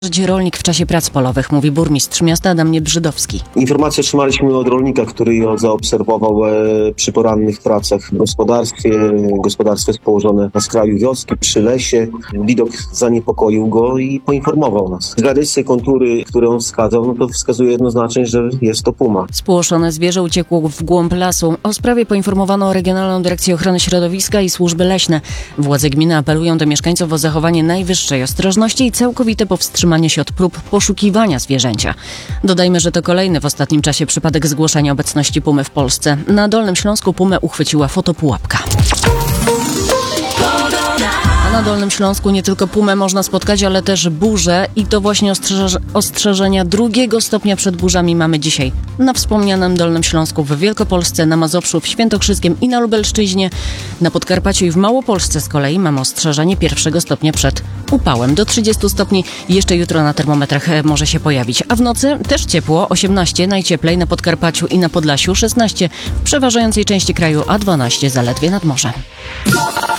Rolnik w czasie prac polowych, mówi burmistrz miasta Adam Niebrzydowski. Informację otrzymaliśmy od rolnika, który ją zaobserwował przy porannych pracach w gospodarstwie. Gospodarstwo jest położone na skraju wioski, przy lesie. Widok zaniepokoił go i poinformował nas. Z zarysy, kontury, które on wskazał, no to wskazuje jednoznacznie, że jest to puma. Spłoszone zwierzę uciekło w głąb lasu. O sprawie poinformowano Regionalną Dyrekcję Ochrony Środowiska i Służby Leśne. Władze gminy apelują do mieszkańców o zachowanie najwyższej ostrożności i całkowite powstrzymanie się od prób poszukiwania zwierzęcia. Dodajmy, że to kolejny w ostatnim czasie przypadek zgłoszenia obecności pumy w Polsce. Na Dolnym Śląsku pumę uchwyciła fotopułapka. A na Dolnym Śląsku nie tylko pumę można spotkać, ale też burze i to właśnie ostrzeżenia 2. stopnia przed burzami mamy dzisiaj na wspomnianym Dolnym Śląsku, w Wielkopolsce, na Mazowszu, w Świętokrzyskiem i na Lubelszczyźnie. Na Podkarpaciu i w Małopolsce z kolei mamy ostrzeżenie 1. stopnia przed upałem. Do 30 stopni jeszcze jutro na termometrach może się pojawić. A w nocy też ciepło, 18 najcieplej na Podkarpaciu i na Podlasiu, 16 w przeważającej części kraju, a 12 zaledwie nad morzem.